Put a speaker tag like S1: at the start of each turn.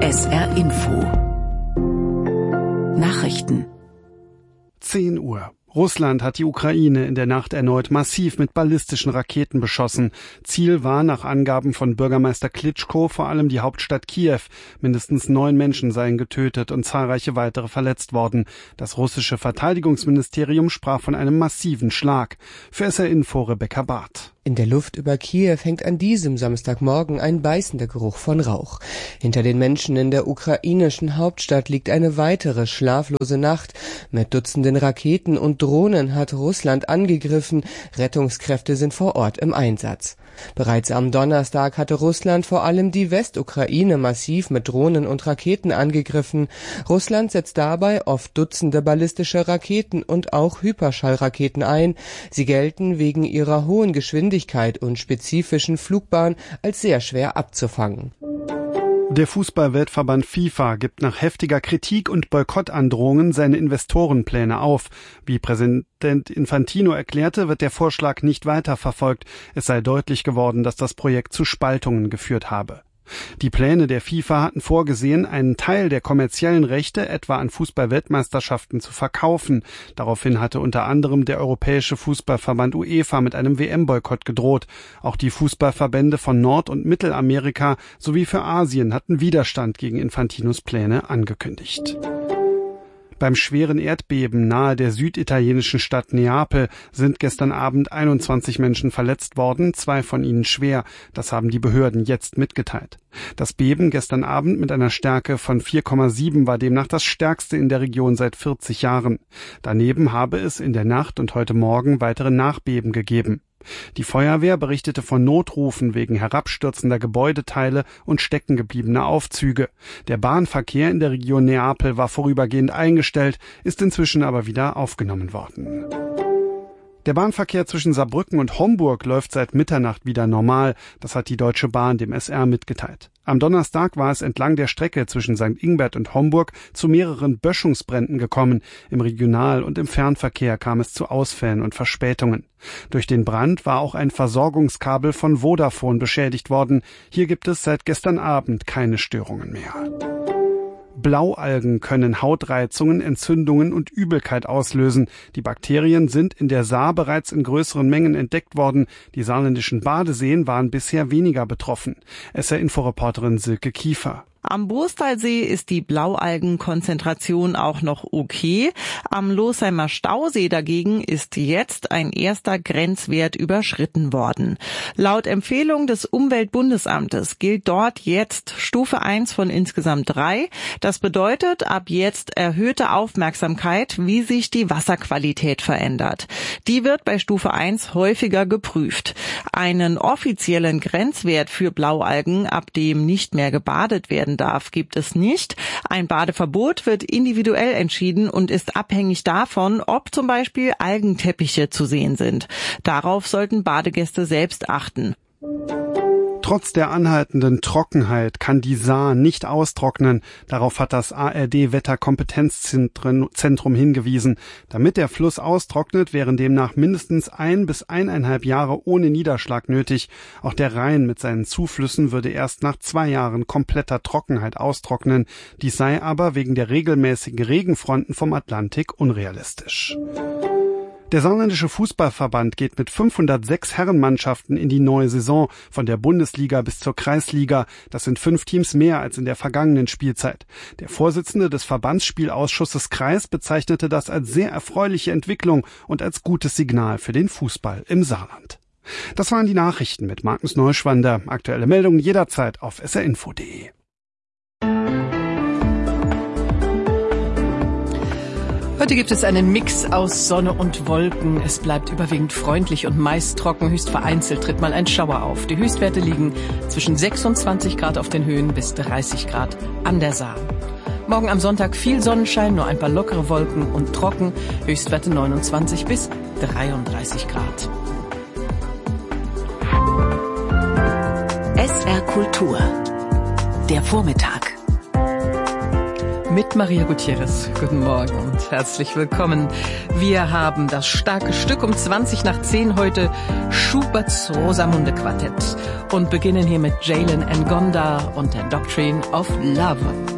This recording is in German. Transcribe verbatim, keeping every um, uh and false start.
S1: S R Info Nachrichten.
S2: zehn Uhr. Russland hat die Ukraine in der Nacht erneut massiv mit ballistischen Raketen beschossen. Ziel war nach Angaben von Bürgermeister Klitschko vor allem die Hauptstadt Kiew. Mindestens neun Menschen seien getötet und zahlreiche weitere verletzt worden. Das russische Verteidigungsministerium sprach von einem massiven Schlag. Für S R Info Rebecca Barth.
S3: In der Luft über Kiew hängt an diesem Samstagmorgen ein beißender Geruch von Rauch. Hinter den Menschen in der ukrainischen Hauptstadt liegt eine weitere schlaflose Nacht. Mit Dutzenden Raketen und Drohnen hat Russland angegriffen. Rettungskräfte sind vor Ort im Einsatz. Bereits am Donnerstag hatte Russland vor allem die Westukraine massiv mit Drohnen und Raketen angegriffen. Russland setzt dabei oft Dutzende ballistische Raketen und auch Hyperschallraketen ein. Sie gelten wegen ihrer hohen Geschwindigkeit und spezifischen Flugbahn als sehr schwer abzufangen.
S2: Der Fußball-Weltverband FIFA gibt nach heftiger Kritik und Boykottandrohungen seine Investorenpläne auf. Wie Präsident Infantino erklärte, wird der Vorschlag nicht weiterverfolgt. Es sei deutlich geworden, dass das Projekt zu Spaltungen geführt habe. Die Pläne der FIFA hatten vorgesehen, einen Teil der kommerziellen Rechte etwa an Fußball-Weltmeisterschaften zu verkaufen. Daraufhin hatte unter anderem der Europäische Fußballverband UEFA mit einem W M-Boykott gedroht. Auch die Fußballverbände von Nord- und Mittelamerika sowie für Asien hatten Widerstand gegen Infantinos Pläne angekündigt. Beim schweren Erdbeben nahe der süditalienischen Stadt Neapel sind gestern Abend einundzwanzig Menschen verletzt worden, zwei von ihnen schwer. Das haben die Behörden jetzt mitgeteilt. Das Beben gestern Abend mit einer Stärke von vier Komma sieben war demnach das stärkste in der Region seit vierzig Jahren. Daneben habe es in der Nacht und heute Morgen weitere Nachbeben gegeben. Die Feuerwehr berichtete von Notrufen wegen herabstürzender Gebäudeteile und steckengebliebener Aufzüge. Der Bahnverkehr in der Region Neapel war vorübergehend eingestellt, ist inzwischen aber wieder aufgenommen worden. Der Bahnverkehr zwischen Saarbrücken und Homburg läuft seit Mitternacht wieder normal. Das hat die Deutsche Bahn dem S R mitgeteilt. Am Donnerstag war es entlang der Strecke zwischen Sankt Ingbert und Homburg zu mehreren Böschungsbränden gekommen. Im Regional- und im Fernverkehr kam es zu Ausfällen und Verspätungen. Durch den Brand war auch ein Versorgungskabel von Vodafone beschädigt worden. Hier gibt es seit gestern Abend keine Störungen mehr. Blaualgen können Hautreizungen, Entzündungen und Übelkeit auslösen. Die Bakterien sind in der Saar bereits in größeren Mengen entdeckt worden. Die saarländischen Badeseen waren bisher weniger betroffen. S R-Inforeporterin Silke Kiefer.
S4: Am Boostalsee ist die Blaualgenkonzentration auch noch okay. Am Losheimer Stausee dagegen ist jetzt ein erster Grenzwert überschritten worden. Laut Empfehlung des Umweltbundesamtes gilt dort jetzt Stufe eins von insgesamt drei. Das bedeutet ab jetzt erhöhte Aufmerksamkeit, wie sich die Wasserqualität verändert. Die wird bei Stufe eins häufiger geprüft. Einen offiziellen Grenzwert für Blaualgen, ab dem nicht mehr gebadet werden darf, gibt es nicht. Ein Badeverbot wird individuell entschieden und ist abhängig davon, ob zum Beispiel Algenteppiche zu sehen sind. Darauf sollten Badegäste selbst achten.
S2: Trotz der anhaltenden Trockenheit kann die Saar nicht austrocknen. Darauf hat das A R D-Wetterkompetenzzentrum hingewiesen. Damit der Fluss austrocknet, wären demnach mindestens ein bis eineinhalb Jahre ohne Niederschlag nötig. Auch der Rhein mit seinen Zuflüssen würde erst nach zwei Jahren kompletter Trockenheit austrocknen. Dies sei aber wegen der regelmäßigen Regenfronten vom Atlantik unrealistisch. Der saarländische Fußballverband geht mit fünfhundertsechs Herrenmannschaften in die neue Saison, von der Bundesliga bis zur Kreisliga. Das sind fünf Teams mehr als in der vergangenen Spielzeit. Der Vorsitzende des Verbandsspielausschusses Kreis bezeichnete das als sehr erfreuliche Entwicklung und als gutes Signal für den Fußball im Saarland. Das waren die Nachrichten mit Markus Neuschwander. Aktuelle Meldungen jederzeit auf s r info punkt d e.
S1: Heute gibt es einen Mix aus Sonne und Wolken. Es bleibt überwiegend freundlich und meist trocken. Höchst vereinzelt tritt mal ein Schauer auf. Die Höchstwerte liegen zwischen sechsundzwanzig Grad auf den Höhen bis dreißig Grad an der Saar. Morgen am Sonntag viel Sonnenschein, nur ein paar lockere Wolken und trocken. Höchstwerte neunundzwanzig bis dreiunddreißig Grad.
S5: S R Kultur. Der Vormittag.
S1: mit Maria Gutierrez. Guten Morgen und herzlich willkommen. Wir haben das starke Stück um zwanzig nach zehn heute, Schuberts Rosamunde Quartett, und beginnen hier mit Jalen Ngonda und der Doctrine of Love.